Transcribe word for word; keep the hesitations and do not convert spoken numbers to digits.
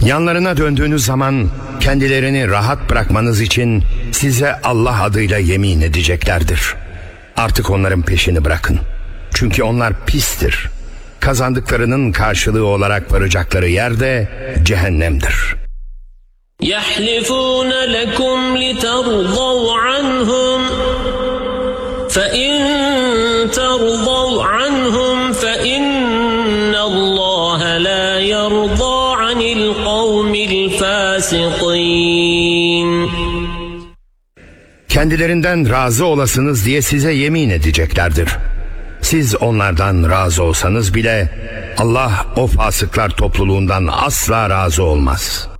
Yanlarına döndüğünüz zaman kendilerini rahat bırakmanız için size Allah adıyla yemin edeceklerdir. Artık onların peşini bırakın. Çünkü onlar pistir. Kazandıklarının karşılığı olarak varacakları yer de cehennemdir. يَحْلِفُونَ لَكُمْ لِتَرْضَوْا عَنْهُمْ فَإِنْ تَرْضَوْا عَنْهُمْ فَإِنَّ اللّٰهَ لَا يَرْضَى عَنِ الْقَوْمِ الْفَاسِقِينَ. Kendilerinden razı olasınız diye size yemin edeceklerdir. Siz onlardan razı olsanız bile Allah o fasıklar topluluğundan asla razı olmaz.